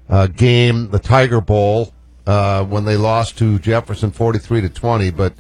game, the Tiger Bowl, when they lost to Jefferson 43-20, but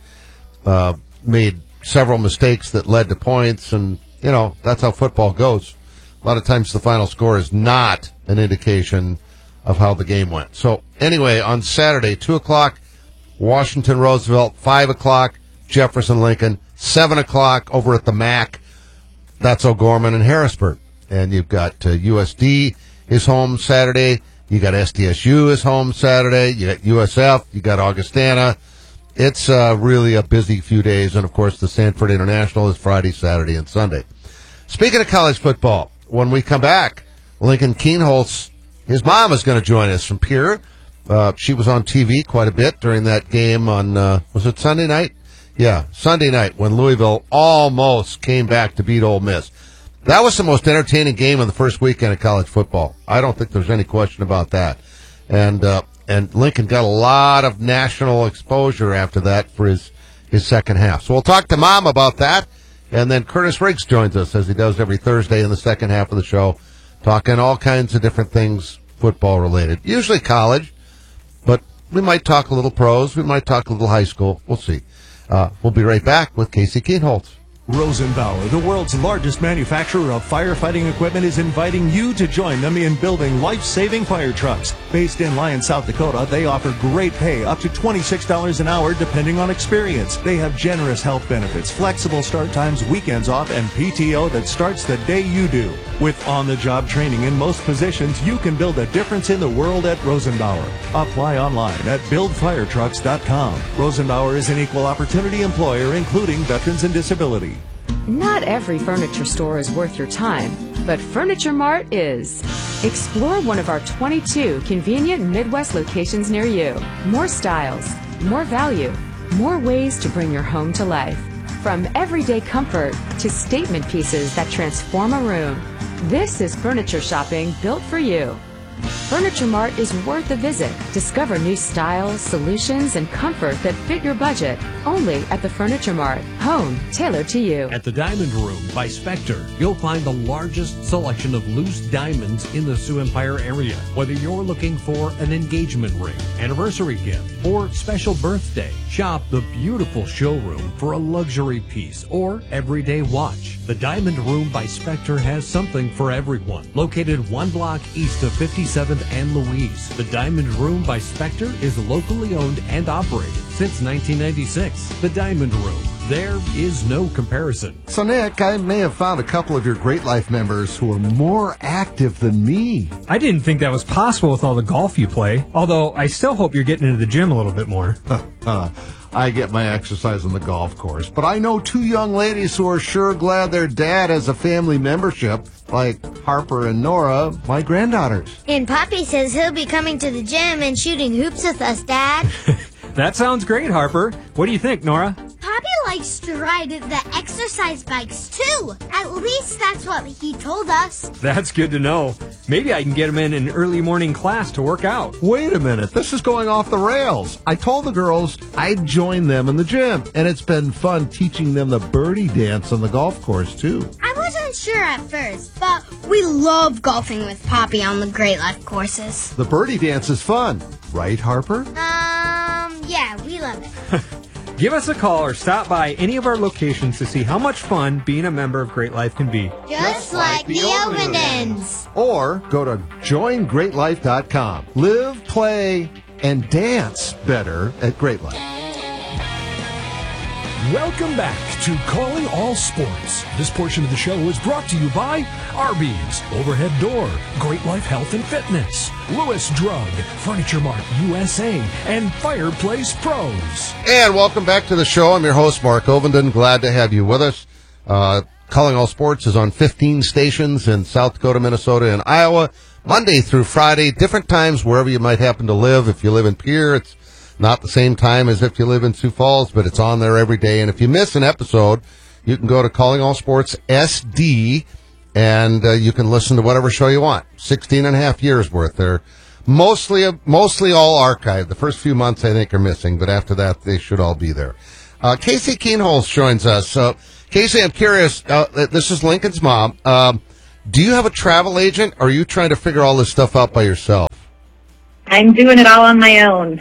made several mistakes that led to points, and, that's how football goes. A lot of times the final score is not an indication of how the game went. So, anyway, on Saturday, 2 o'clock, Washington Roosevelt, 5 o'clock, Jefferson Lincoln, 7 o'clock over at the MAC. That's O'Gorman and Harrisburg. And you've got USD is home Saturday. You got SDSU is home Saturday. You got USF. You got Augustana. It's really a busy few days. And, of course, the Sanford International is Friday, Saturday, and Sunday. Speaking of college football, when we come back, Lincoln Kienholz, his mom is going to join us from Pierre. She was on TV quite a bit during that game on, was it Sunday night? Yeah, Sunday night when Louisville almost came back to beat Ole Miss. That was the most entertaining game of the first weekend of college football. I don't think there's any question about that. And Lincoln got a lot of national exposure after that for his second half. So we'll talk to Mom about that. And then Curtis Riggs joins us, as he does every Thursday in the second half of the show, talking all kinds of different things football related. Usually college, but we might talk a little pros. We might talk a little high school. We'll see. We'll be right back with Casey Kienholz. Rosenbauer, the world's largest manufacturer of firefighting equipment, is inviting you to join them in building life-saving fire trucks. Based in Lyon, South Dakota, they offer great pay, up to $26 an hour, depending on experience. They have generous health benefits, flexible start times, weekends off, and PTO that starts the day you do. With on-the-job training in most positions, you can build a difference in the world at Rosenbauer. Apply online at buildfiretrucks.com. Rosenbauer is an equal opportunity employer, including veterans and disability. Not every furniture store is worth your time, but Furniture Mart is. Explore one of our 22 convenient Midwest locations near you. More styles, more value, more ways to bring your home to life. From everyday comfort to statement pieces that transform a room, this is furniture shopping built for you. Furniture Mart is worth a visit. Discover new styles, solutions, and comfort that fit your budget. Only at the Furniture Mart. Home tailored to you. At the Diamond Room by Spectre, you'll find the largest selection of loose diamonds in the Sioux Empire area. Whether you're looking for an engagement ring, anniversary gift, or special birthday, shop the beautiful showroom for a luxury piece or everyday watch. The Diamond Room by Spectre has something for everyone. Located 1 block east of 57th and Louise, the Diamond Room by Spectre is locally owned and operated since 1996. The Diamond Room. There is no comparison. So, Nick, I may have found a couple of your Great Life members who are more active than me. I didn't think that was possible with all the golf you play, although I still hope you're getting into the gym a little bit more. I get my exercise on the golf course, but I know 2 young ladies who are sure glad their dad has a family membership, like Harper and Nora, my granddaughters. And Poppy says he'll be coming to the gym and shooting hoops with us, Dad. That sounds great, Harper. What do you think, Nora? Poppy likes to ride the exercise bikes, too. At least that's what he told us. That's good to know. Maybe I can get him in an early morning class to work out. Wait a minute. This is going off the rails. I told the girls I'd join them in the gym, and it's been fun teaching them the birdie dance on the golf course, too. I wasn't sure at first, but we love golfing with Poppy on the Great Life courses. The birdie dance is fun. Right, Harper? Yeah, we love it. Give us a call or stop by any of our locations to see how much fun being a member of Great Life can be. Just like the Ovendens. Or go to joingreatlife.com. Live, play, and dance better at Great Life. Welcome back to Calling All Sports. This portion of the show is brought to you by Arby's, Overhead Door, Great Life Health and Fitness, Lewis Drug, Furniture Mart USA, and Fireplace Pros. And welcome back to the show. I'm your host, Mark Ovenden. Glad to have you with us. Calling All Sports is on 15 stations in South Dakota, Minnesota, and Iowa, Monday through Friday, different times wherever you might happen to live. If you live in Pierre, it's not the same time as if you live in Sioux Falls, but it's on there every day. And if you miss an episode, you can go to Calling All Sports SD, and you can listen to whatever show you want. 16 and a half years worth. They're mostly all archived. The first few months, I think, are missing, but after that, they should all be there. Casey Kienholz joins us. So, Casey, I'm curious. This is Lincoln's mom. Do you have a travel agent, or are you trying to figure all this stuff out by yourself? I'm doing it all on my own.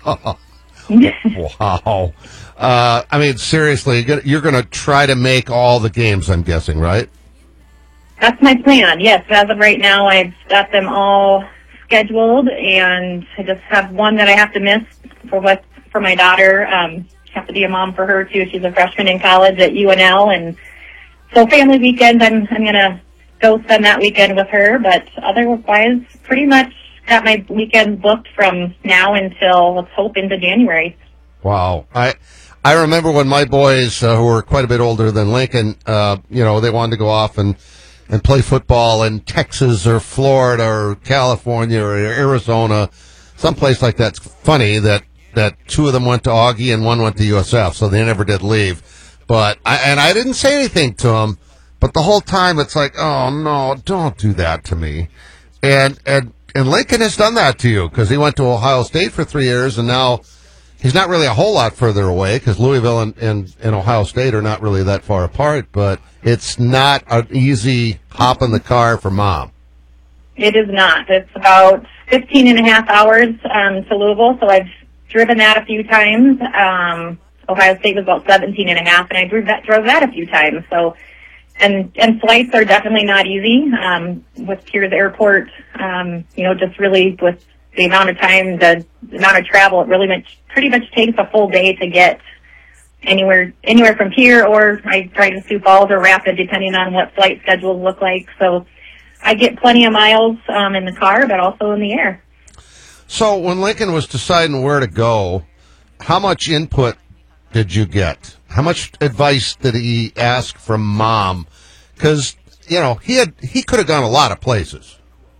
Wow. I mean, seriously, you're going to try to make all the games, I'm guessing, right? That's my plan, yes. As of right now, I've got them all scheduled, and I just have one that I have to miss for my daughter. Have to be a mom for her, too. She's a freshman in college at UNL, and so family weekend, I'm going to go spend that weekend with her, but otherwise, pretty much got my weekend booked from now until, let's hope, into January. Wow. I remember when my boys, who were quite a bit older than Lincoln, they wanted to go off and play football in Texas or Florida or California or Arizona, someplace like that. It's funny that two of them went to Augie and one went to USF, so they never did leave. But I didn't say anything to them, but the whole time it's like, oh no, don't do that to me. And Lincoln has done that to you because he went to Ohio State for 3 years, and now he's not really a whole lot further away because Louisville and Ohio State are not really that far apart, but it's not an easy hop in the car for Mom. It is not. It's about 15 and a half hours to Louisville, so I've driven that a few times. Ohio State was about 17 and a half, and I drove that a few times. So, and flights are definitely not easy with Piers Airport. Just really with the amount of time, the amount of travel, it pretty much takes a full day to get anywhere from here, or I try to Sioux Falls or Rapid, depending on what flight schedules look like. So I get plenty of miles in the car, but also in the air. So when Lincoln was deciding where to go, how much input did you get? How much advice did he ask from Mom? Because, he could have gone a lot of places.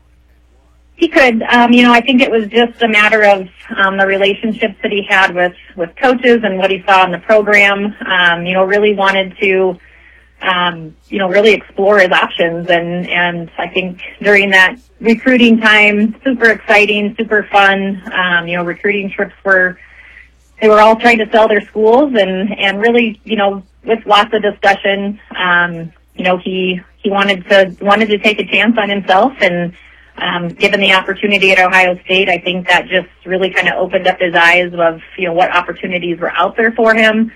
He could. I think it was just a matter of the relationships that he had with coaches and what he saw in the program. Really wanted to, really explore his options. And I think during that recruiting time, super exciting, super fun. Recruiting trips they were all trying to sell their schools and really, with lots of discussion. He wanted to take a chance on himself, and given the opportunity at Ohio State, I think that just really kind of opened up his eyes of, what opportunities were out there for him.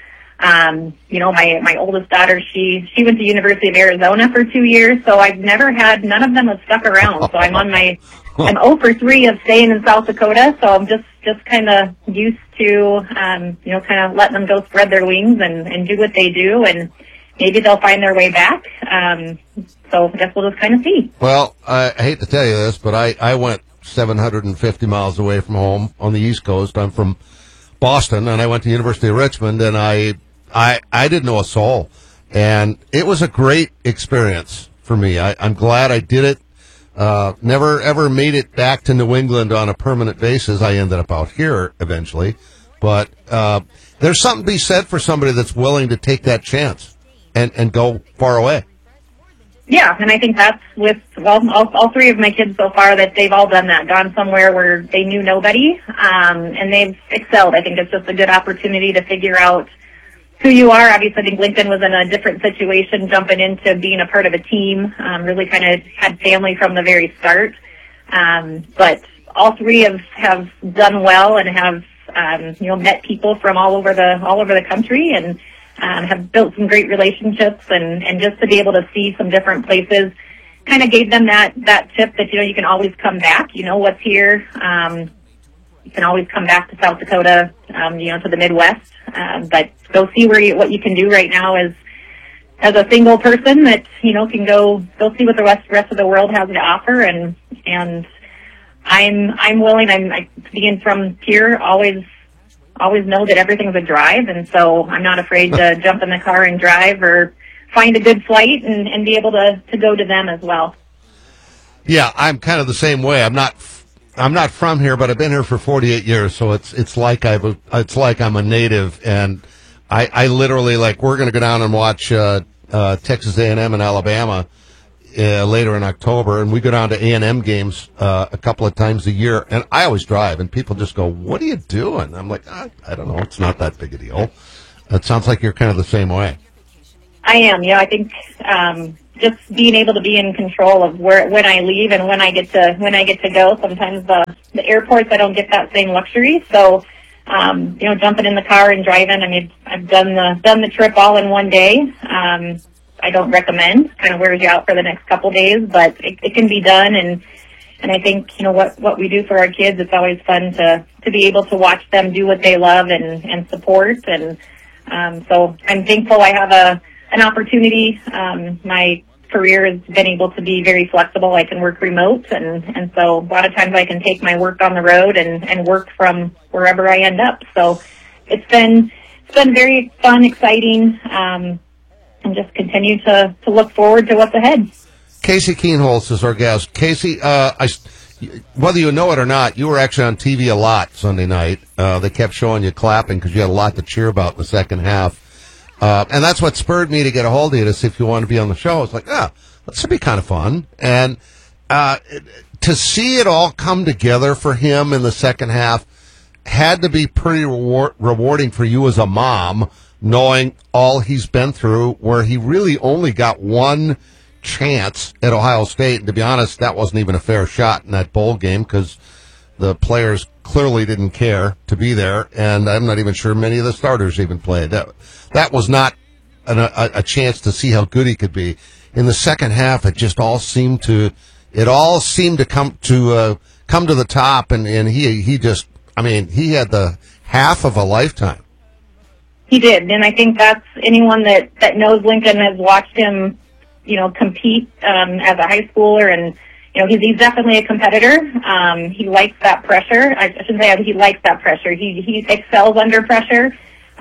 My oldest daughter, she went to University of Arizona for 2 years, so I've never had, none of them have stuck around. So I'm 0 for 3 of staying in South Dakota, so I'm just kind of used to, kind of letting them go spread their wings and do what they do, and maybe they'll find their way back. So I guess we'll just kind of see. Well, I hate to tell you this, but I went 750 miles away from home on the East Coast. I'm from Boston, and I went to University of Richmond, and I didn't know a soul. And it was a great experience for me. I'm glad I did it. Never ever made it back to New England on a permanent basis. I ended up out here eventually. But there's something to be said for somebody that's willing to take that chance and go far away. Yeah, and I think that's with all 3 of my kids so far, that they've all done that, gone somewhere where they knew nobody, and they've excelled. I think it's just a good opportunity to figure out who you are. Obviously, I think Lincoln was in a different situation, jumping into being a part of a team, really kind of had family from the very start. But all 3 have done well and have, met people from all over the country, and have built some great relationships, and just to be able to see some different places kind of gave them that tip that, you can always come back. What's here. You can always come back to South Dakota, to the Midwest. But go see what you can do right now as a single person that, can go see what the rest of the world has to offer. And I'm willing. I'm being from here, always know that everything's a drive, and so I'm not afraid to jump in the car and drive or find a good flight and be able to go to them as well. Yeah, I'm kind of the same way. I'm not from here, but I've been here for 48 years, so it's like I'm a native, and I literally, we're going to go down and watch Texas A&M and Alabama later in October, and we go down to A&M games a couple of times a year, and I always drive, and people just go, "What are you doing?" I'm like, I don't know, it's not that big a deal. It sounds like you're kind of the same way. I am. I think just being able to be in control of when I leave and when I get to go. Sometimes the airports, I don't get that same luxury. So, jumping in the car and driving, I mean, I've done the trip all in one day. I don't recommend, kind of wears you out for the next couple days, but it can be done. And I think, what we do for our kids, it's always fun to be able to watch them do what they love and support. And, so I'm thankful I have an opportunity. My career has been able to be very flexible. I can work remote, and so a lot of times I can take my work on the road and work from wherever I end up. So it's been very fun, exciting, and just continue to look forward to what's ahead. Casey Kienholz is our guest. Casey, whether you know it or not, you were actually on TV a lot Sunday night. They kept showing you clapping because you had a lot to cheer about in the second half. And that's what spurred me to get a hold of you to see if you want to be on the show. It's like, this would be kind of fun. And to see it all come together for him in the second half had to be pretty rewarding for you as a mom, knowing all he's been through, where he really only got one chance at Ohio State. And to be honest, that wasn't even a fair shot in that bowl game because the players clearly didn't care to be there, and I'm not even sure many of the starters even played. That was not a chance to see how good he could be. In the second half, it just all seemed to come to the top, and he just, I mean, he had the half of a lifetime. He did, and I think that's anyone that knows Lincoln has watched him, compete as a high schooler, and he's definitely a competitor. He likes that pressure. I shouldn't say he likes that pressure. He excels under pressure.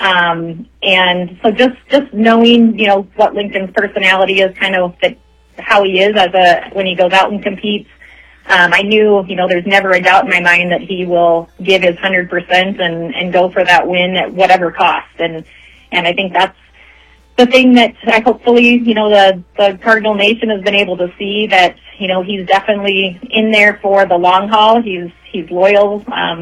And so just knowing, what Lincoln's personality is, kind of how he is when he goes out and competes. I knew, there's never a doubt in my mind that he will give his 100% and go for that win at whatever cost. And I think that's the thing that I hopefully, the Cardinal Nation has been able to see, that, he's definitely in there for the long haul. He's loyal,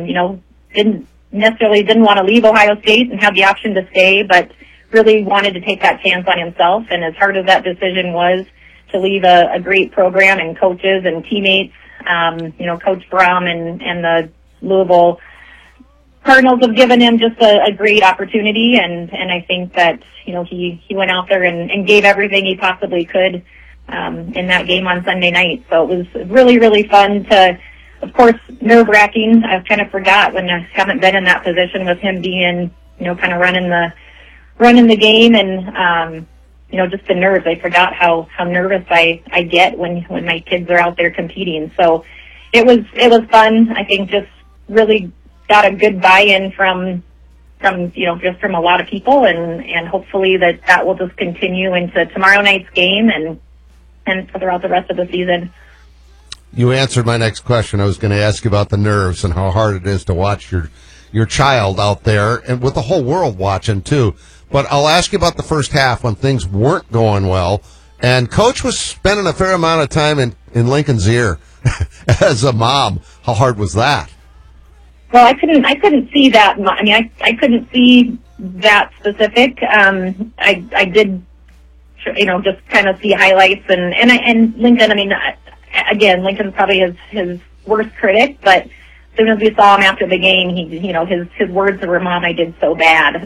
didn't want to leave Ohio State and have the option to stay, but really wanted to take that chance on himself. And as hard as that decision was to leave a great program and coaches and teammates, Coach Brom and the Louisville Cardinals have given him just a great opportunity, and I think that, he went out there and gave everything he possibly could in that game on Sunday night. So it was really, really fun to, of course, nerve-wracking. I kind of forgot when I haven't been in that position with him being, kind of running the game, and just the nerves. I forgot how nervous I get when my kids are out there competing. So it was fun. I think just really got a good buy-in from just from a lot of people, and hopefully that will just continue into tomorrow night's game and throughout the rest of the season. You answered my next question. I was going to ask you about the nerves and how hard it is to watch your child out there, and with the whole world watching too. But I'll ask you about the first half when things weren't going well, and Coach was spending a fair amount of time in Lincoln's ear as a mom. How hard was that? Well, I couldn't see that. I mean, I couldn't see that specific. I did, just kind of see highlights and Lincoln. I mean, again, Lincoln's probably his worst critic, but as soon as we saw him after the game, his words were, "Mom, I did so bad."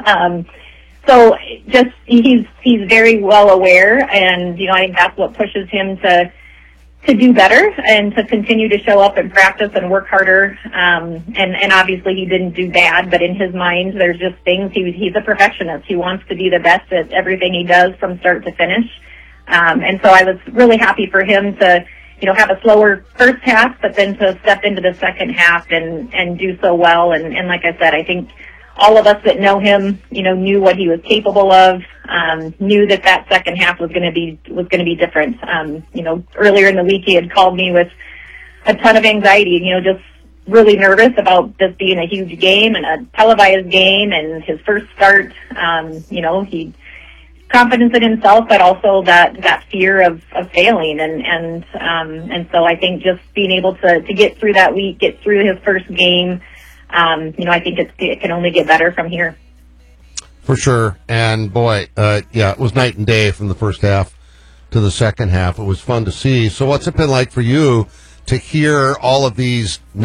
So just he's very well aware, and I think that's what pushes him to do better and to continue to show up and practice and work harder. And obviously he didn't do bad, but in his mind, there's just things. He's a perfectionist. He wants to be the best at everything he does from start to finish. And so I was really happy for him to, have a slower first half, but then to step into the second half and do so well. And like I said, I think all of us that know him, knew what he was capable of, knew that second half was going to be different. Earlier in the week he had called me with a ton of anxiety, just really nervous about this being a huge game and a televised game and his first start. He confidence in himself, but also that fear of failing. And so I think just being able to get through that week, get through his first game, I think it can only get better from here. For sure. And boy, it was night and day from the first half to the second half. It was fun to see. So what's it been like for you to hear all of these